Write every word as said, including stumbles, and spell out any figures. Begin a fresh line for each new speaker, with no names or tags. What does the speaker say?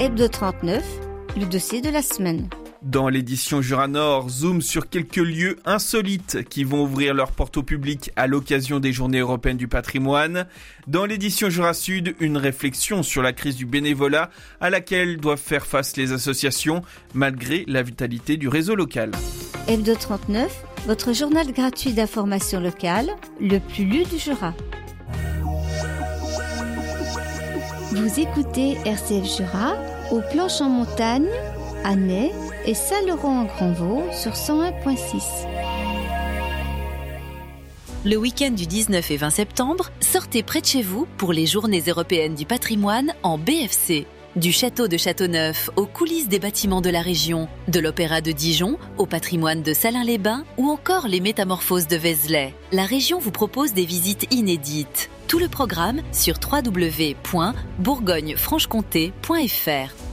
Hebdo trente-neuf, le dossier de la semaine.
Dans l'édition Jura Nord, zoom sur quelques lieux insolites qui vont ouvrir leurs portes au public à l'occasion des Journées européennes du patrimoine. Dans l'édition Jura Sud, une réflexion sur la crise du bénévolat à laquelle doivent faire face les associations malgré la vitalité du réseau local.
Hebdo trente-neuf, votre journal gratuit d'information locale, le plus lu du Jura. Vous écoutez R C F Jura, aux Planches en montagne, à Ney et Saint-Laurent-en-Grandvaux sur cent un virgule six.
Le week-end du dix-neuf et vingt septembre, sortez près de chez vous pour les Journées européennes du patrimoine en B F C. Du château de Châteauneuf aux coulisses des bâtiments de la région, de l'Opéra de Dijon au patrimoine de Salins-les-Bains ou encore les métamorphoses de Vézelay, la région vous propose des visites inédites. Tout le programme sur w w w point bourgogne franche comté point f r.